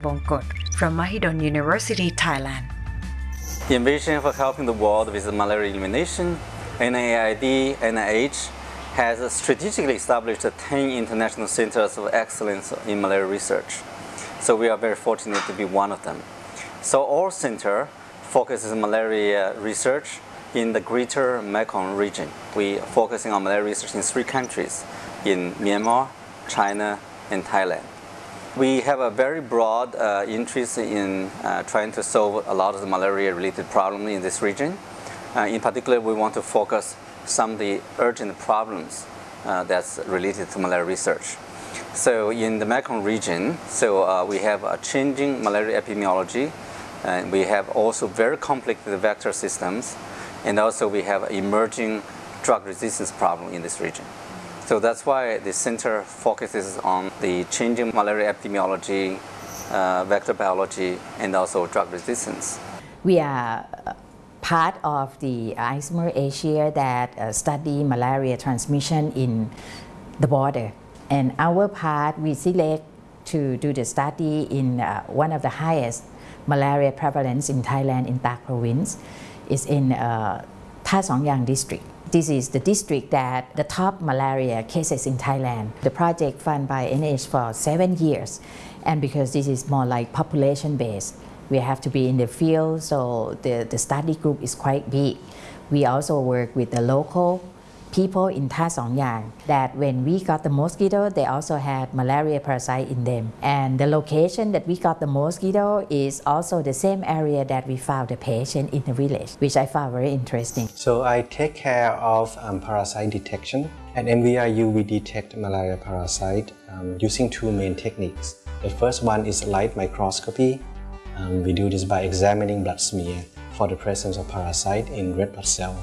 Bongkot from Mahidol University, Thailand. In vision for helping the world with malaria elimination, NIAID, NIH has strategically established 10 international centers of excellence in malaria research. So we are very fortunate to be one of them. So our center focuses on malaria research in the greater Mekong region. We are focusing on malaria research in 3 countries, in Myanmar, China, and Thailand. We have a very broad interest in trying to solve a lot of the malaria-related problems in this region. In particular, we want to focus some of the urgent problems that's related to malaria research. So in the Mekong region, we have a changing malaria epidemiology, and we have also very complicated vector systems, and also we have emerging drug resistance problem in this region. So that's why the center focuses on the changing malaria epidemiology, vector biology, and also drug resistance. We are part of the ISMER Asia that study malaria transmission in the border. And our part, we select to do the study in one of the highest malaria prevalence in Thailand, in Tak province, is in Tha Song Yang district. This is the district that the top malaria cases in Thailand. The project funded by NIH for 7 years, and because this is more like population based, we have to be in the field, so the study group is quite big. We also work with the local people in Tha Song Yang, that when we got the mosquito, they also had malaria parasite in them. And the location that we got the mosquito is also the same area that we found the patient in the village, which I found very interesting. So I take care of parasite detection. At MVRU, we detect malaria parasite using 2 main techniques. The first one is light microscopy. We do this by examining blood smear for the presence of parasite in red blood cell.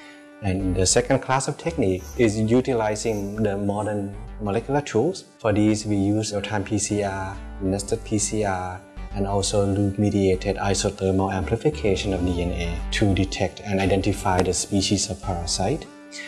And the second class of technique is utilizing the modern molecular tools. For these, we use real-time PCR, nested PCR, and also loop-mediated isothermal amplification of DNA to detect and identify the species of parasite.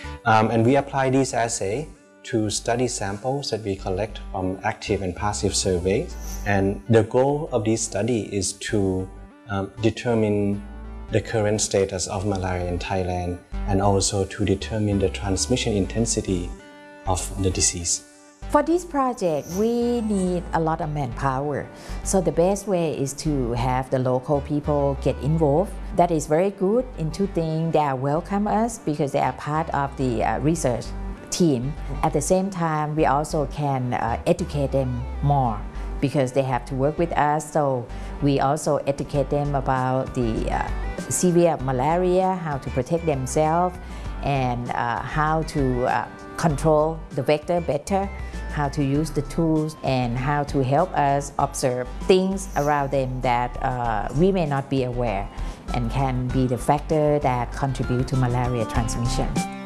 And we apply these assays to study samples that we collect from active and passive surveys. And the goal of this study is to determine the current status of malaria in Thailand, and also to determine the transmission intensity of the disease. For this project, we need a lot of manpower. So the best way is to have the local people get involved. That is very good in 2 things. They welcome us because they are part of the research team. At the same time, we also can educate them more, because they have to work with us. So we also educate them about the severe malaria, how to protect themselves, and how to control the vector better, how to use the tools, and how to help us observe things around them that we may not be aware and can be the factor that contribute to malaria transmission.